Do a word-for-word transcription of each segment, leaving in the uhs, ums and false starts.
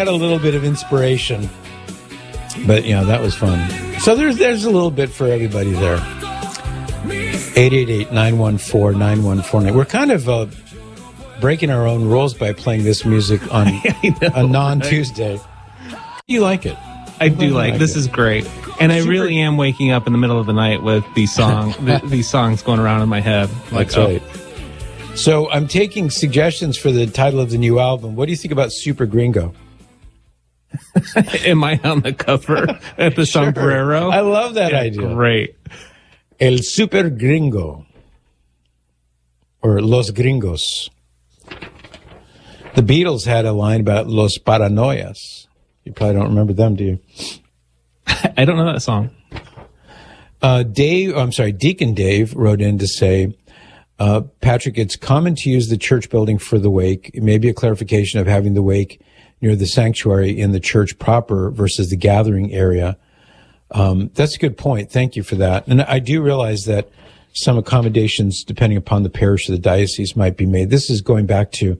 had a little bit of inspiration. But, you know, that was fun. So there's there's a little bit for everybody there. eight eight eight, nine one four, nine one four nine. We're kind of uh, breaking our own rules by playing this music on a non-Tuesday. You like it? I do like, like this it. Is great. And I Super. really am waking up in the middle of the night with these song, th- these songs going around in my head. Like, That's right. Oh. So I'm taking suggestions for the title of the new album. What do you think about Super Gringo? Am I on the cover at the sure. sombrero? I love that yeah, idea. Great. El Super Gringo. Or Los Gringos. The Beatles had a line about Los Paranoias. You probably don't remember them, do you? I don't know that song. Uh, Dave, I'm sorry, Deacon Dave wrote in to say, uh, Patrick, it's common to use the church building for the wake. It may be a clarification of having the wake near the sanctuary in the church proper versus the gathering area. Um, that's a good point. Thank you for that. And I do realize that some accommodations, depending upon the parish or the diocese, might be made. This is going back to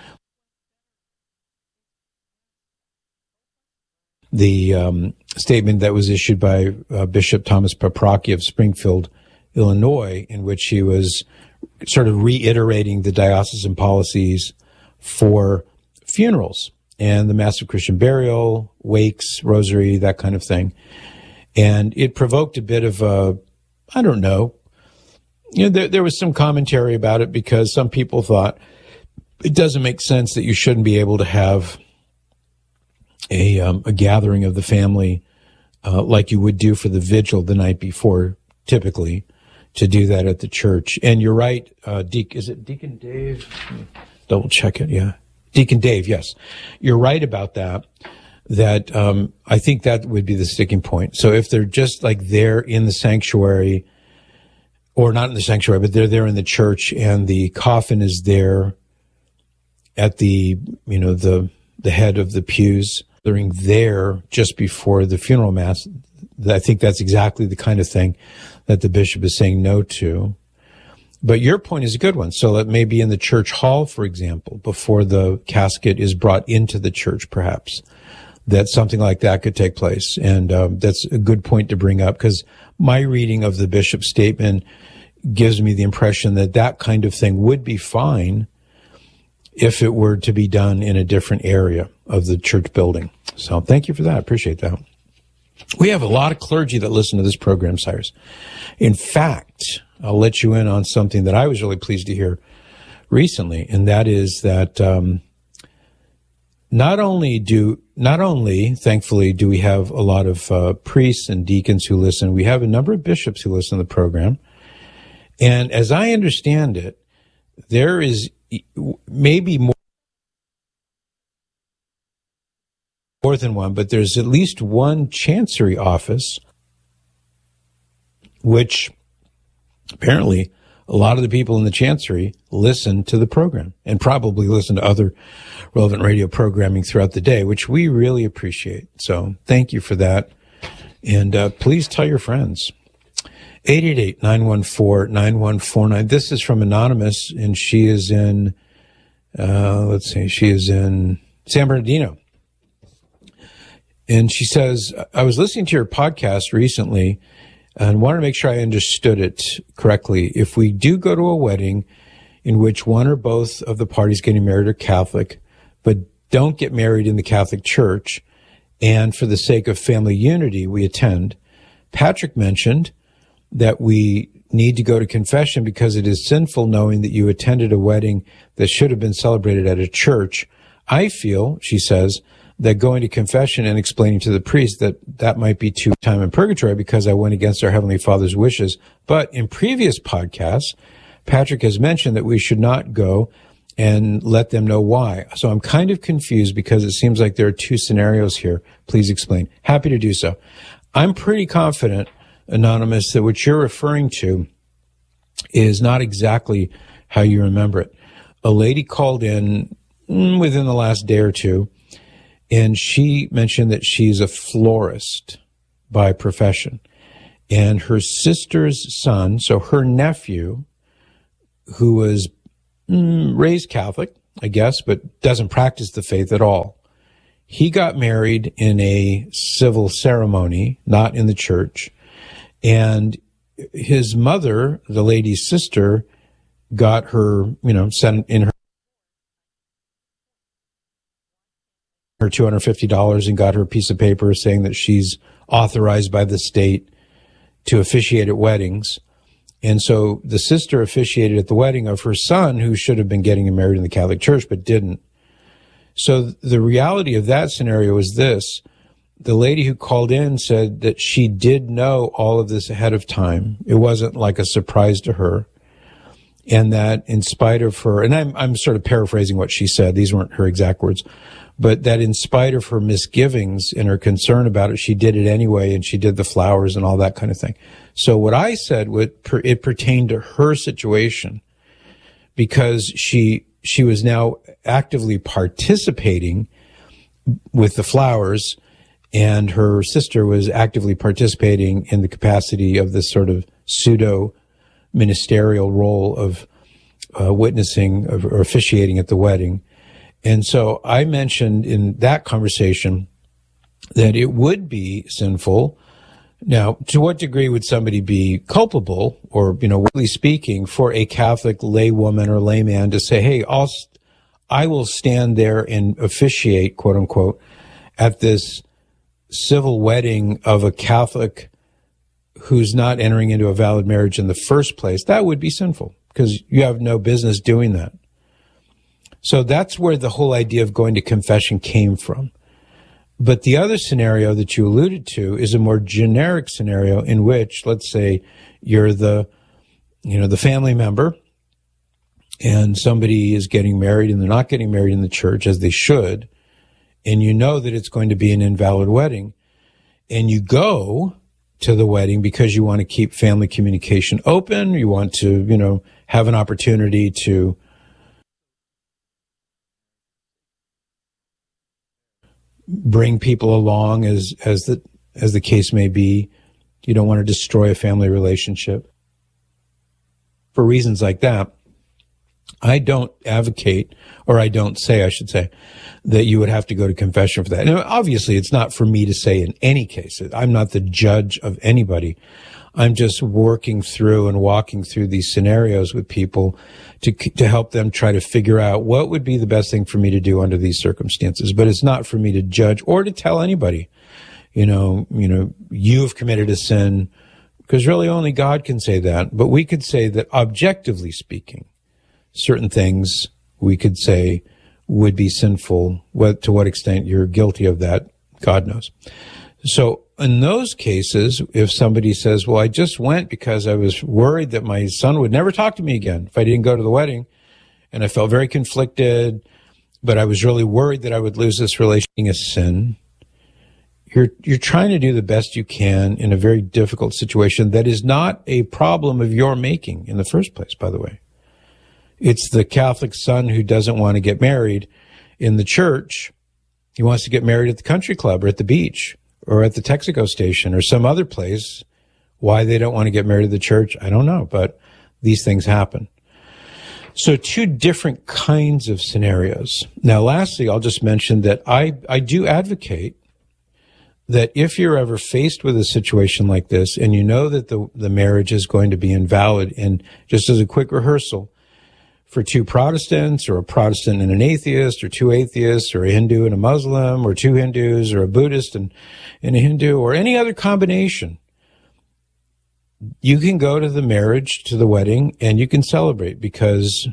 the um, statement that was issued by uh, Bishop Thomas Paprocki of Springfield, Illinois, in which he was sort of reiterating the diocesan policies for funerals and the Mass of Christian Burial, wakes, rosary, that kind of thing. And it provoked a bit of a, I don't know, you know, there, there was some commentary about it because some people thought it doesn't make sense that you shouldn't be able to have a, um, a gathering of the family uh, like you would do for the vigil the night before, typically, to do that at the church. And you're right, uh, De- is it Deacon Dave? Double check it, yeah. Deacon Dave, yes. You're right about that, that um, I think that would be the sticking point. So if they're just like there in the sanctuary, or not in the sanctuary, but they're there in the church and the coffin is there at the, you know, the the head of the pews, they're there just before the funeral mass, I think that's exactly the kind of thing that the bishop is saying no to. But your point is a good one. So that may be in the church hall, for example, before the casket is brought into the church, perhaps, that something like that could take place. And um, that's a good point to bring up, because my reading of the bishop's statement gives me the impression that that kind of thing would be fine if it were to be done in a different area of the church building. So thank you for that. I appreciate that. We have a lot of clergy that listen to this program, Cyrus. In fact, I'll let you in on something that I was really pleased to hear recently, and that is that um, not only do, not only, thankfully, do we have a lot of uh, priests and deacons who listen, we have a number of bishops who listen to the program. And as I understand it, there is maybe more, more than one, but there's at least one chancery office, which apparently a lot of the people in the chancery listen to the program and probably listen to other relevant radio programming throughout the day, which we really appreciate. So thank you for that. And uh, please tell your friends. eight eight eight, nine one four, nine one four nine. This is from Anonymous, and she is in, uh, let's see, she is in San Bernardino. And she says, I was listening to your podcast recently and wanted to make sure I understood it correctly. If we do go to a wedding in which one or both of the parties getting married are Catholic, but don't get married in the Catholic Church, and for the sake of family unity, we attend, Patrick mentioned that we need to go to confession because it is sinful knowing that you attended a wedding that should have been celebrated at a church. I feel, she says, that going to confession and explaining to the priest that that might be too time in purgatory because I went against our Heavenly Father's wishes. But in previous podcasts, Patrick has mentioned that we should not go and let them know why. So I'm kind of confused because it seems like there are two scenarios here. Please explain. Happy to do so. I'm pretty confident, Anonymous, that what you're referring to is not exactly how you remember it. A lady called in mm, within the last day or two, and she mentioned that she's a florist by profession. And her sister's son, so her nephew, who was mm, raised Catholic, I guess, but doesn't practice the faith at all, He got married in a civil ceremony, not in the church. And his mother, the lady's sister, got her, you know, sent in her, her two hundred fifty dollars and got her a piece of paper saying that she's authorized by the state to officiate at weddings. And so the sister officiated at the wedding of her son, who should have been getting married in the Catholic Church, but didn't. So the reality of that scenario is this. The lady who called in said that she did know all of this ahead of time. It wasn't like a surprise to her. And that in spite of her, and I'm, I'm sort of paraphrasing what she said, these weren't her exact words, but that in spite of her misgivings and her concern about it, she did it anyway, and she did the flowers and all that kind of thing. So what I said, would, it pertained to her situation, because she she was now actively participating with the flowers, and her sister was actively participating in the capacity of this sort of pseudo ministerial role of uh, witnessing or officiating at the wedding. And so I mentioned in that conversation that it would be sinful. Now, to what degree would somebody be culpable, or, you know, really speaking, for a Catholic laywoman or layman to say, hey, I'll, I will stand there and officiate, quote unquote, at this civil wedding of a Catholic who's not entering into a valid marriage in the first place? That would be sinful, because you have no business doing that. So that's where the whole idea of going to confession came from. But the other scenario that you alluded to is a more generic scenario in which, let's say, you're the, you know, the family member, and somebody is getting married and they're not getting married in the church as they should, and you know that it's going to be an invalid wedding, and you go to the wedding because you want to keep family communication open, you want to, you know, have an opportunity to bring people along as as the as the case may be. You don't want to destroy a family relationship. For reasons like that, I don't advocate, or I don't say, I should say, that you would have to go to confession for that. And obviously, it's not for me to say in any case. I'm not the judge of anybody. I'm just working through and walking through these scenarios with people to to help them try to figure out what would be the best thing for me to do under these circumstances. But it's not for me to judge or to tell anybody, you know, you know, you've committed a sin, because really only God can say that. But we could say that objectively speaking, certain things we could say would be sinful. What, to what extent you're guilty of that, God knows. So in those cases, if somebody says, well, I just went because I was worried that my son would never talk to me again if I didn't go to the wedding, and I felt very conflicted, but I was really worried that I would lose this relationship, a sin, you're, you're trying to do the best you can in a very difficult situation that is not a problem of your making in the first place, by the way. It's the Catholic son who doesn't want to get married in the church. He wants to get married at the country club or at the beach or at the Texaco station or some other place. Why they don't want to get married to the church, I don't know, but these things happen. So two different kinds of scenarios. Now, lastly, I'll just mention that I, I do advocate that if you're ever faced with a situation like this and you know that the, the marriage is going to be invalid, and just as a quick rehearsal, for two Protestants, or a Protestant and an atheist, or two atheists, or a Hindu and a Muslim, or two Hindus, or a Buddhist and, and a Hindu, or any other combination, you can go to the marriage, to the wedding, and you can celebrate, because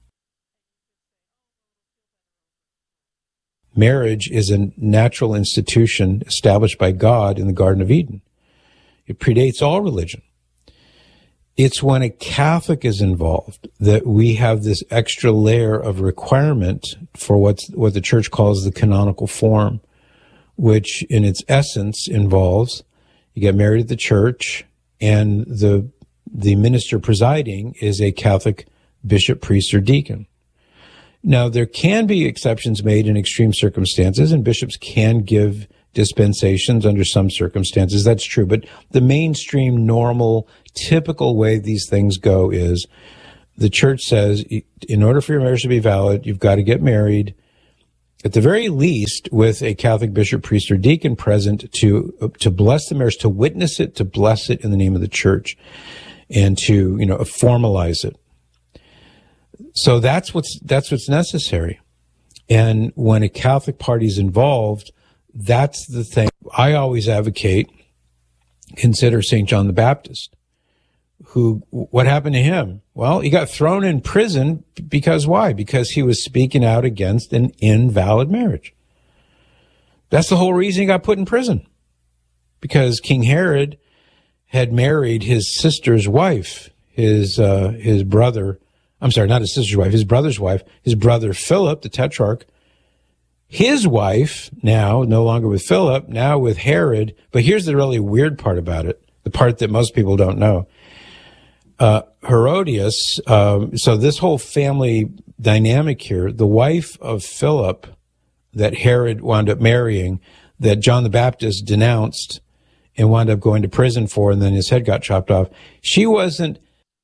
marriage is a natural institution established by God in the Garden of Eden. It predates all religion. It's when a Catholic is involved that we have this extra layer of requirement for what's, what the church calls the canonical form, which in its essence involves you get married at the church, and the the minister presiding is a Catholic bishop, priest, or deacon. Now, there can be exceptions made in extreme circumstances, and bishops can give dispensations under some circumstances. That's true. But the mainstream, normal, typical way these things go is the church says, in order for your marriage to be valid, you've got to get married. at the very least, with a Catholic bishop, priest, or deacon present to to bless the marriage, to witness it, to bless it in the name of the church, and to, you know, formalize it. So that's what's that's what's necessary. And when a Catholic party is involved, that's the thing. I always advocate, consider Saint John the Baptist, who, what happened to him? Well, he got thrown in prison because why? Because he was speaking out against an invalid marriage. That's the whole reason he got put in prison. Because King Herod had married his sister's wife, his, uh, his brother, I'm sorry, not his sister's wife, his brother's wife, his brother Philip, the tetrarch, his wife, now no longer with Philip, now with Herod. But here's the really weird part about it, the part that most people don't know. Uh, Herodias, um, so this whole family dynamic here, the wife of Philip that Herod wound up marrying, that John the Baptist denounced and wound up going to prison for, and then his head got chopped off, she wasn't,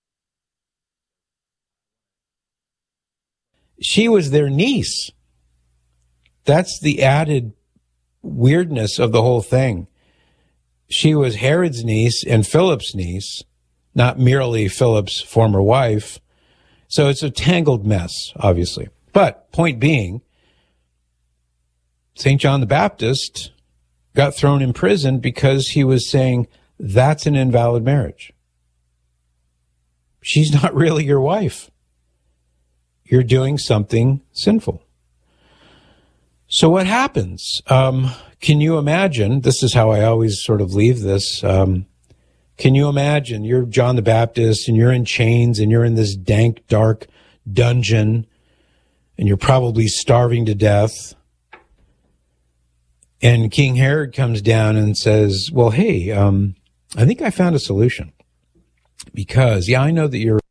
she was their niece. That's the added weirdness of the whole thing. She was Herod's niece and Philip's niece, not merely Philip's former wife. So it's a tangled mess, obviously. But point being, Saint John the Baptist got thrown in prison because he was saying that's an invalid marriage. She's not really your wife. You're doing something sinful. So what happens? Um, can you imagine? This is how I always sort of leave this. Um, Can you imagine you're John the Baptist and you're in chains and you're in this dank, dark dungeon and you're probably starving to death. And King Herod comes down and says, well, hey, um, I think I found a solution. Because, yeah, I know that you're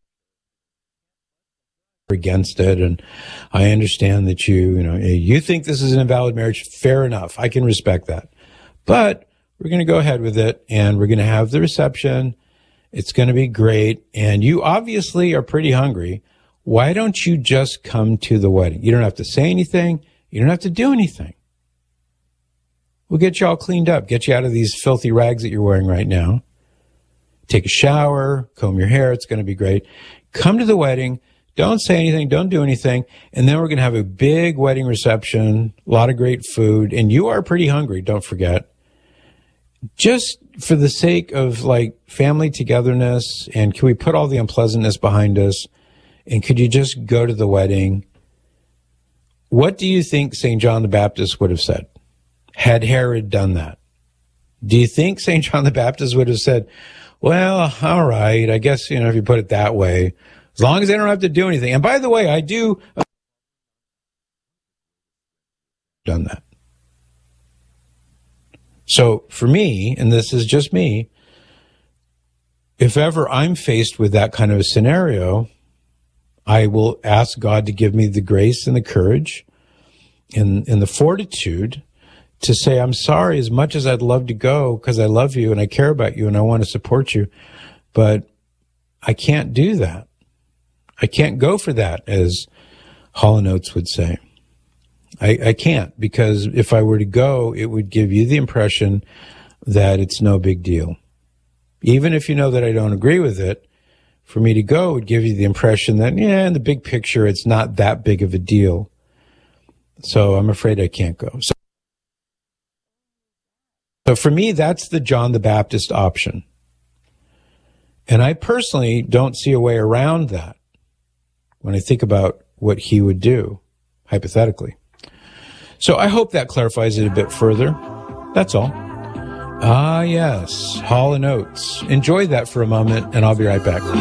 against it, and I understand that you, you know, you think this is an invalid marriage. Fair enough. I can respect that. But we're going to go ahead with it, and we're going to have the reception. It's going to be great. And you obviously are pretty hungry. Why don't you just come to the wedding? You don't have to say anything. You don't have to do anything. We'll get you all cleaned up, get you out of these filthy rags that you're wearing right now. Take a shower, comb your hair. It's going to be great. Come to the wedding. Don't say anything. Don't do anything. And then we're going to have a big wedding reception, a lot of great food. And you are pretty hungry, don't forget. Just for the sake of like family togetherness, and can we put all the unpleasantness behind us, and could you just go to the wedding? What do you think Saint John the Baptist would have said had Herod done that? Do you think Saint John the Baptist would have said, well, all right, I guess, you know, if you put it that way, as long as they don't have to do anything. And by the way, I do uh, done that. So for me, and this is just me, if ever I'm faced with that kind of a scenario, I will ask God to give me the grace and the courage and, and the fortitude to say, I'm sorry, as much as I'd love to go because I love you and I care about you and I want to support you, but I can't do that. I can't go for that, as Hall and Oates would say. I, I can't, because if I were to go, it would give you the impression that it's no big deal. Even if you know that I don't agree with it, for me to go would give you the impression that, yeah, in the big picture, it's not that big of a deal. So I'm afraid I can't go. So, so for me, that's the John the Baptist option. And I personally don't see a way around that when I think about what he would do, hypothetically. So I hope that clarifies it a bit further. That's all. Ah, yes, Hall and Oates. Enjoy that for a moment, and I'll be right back.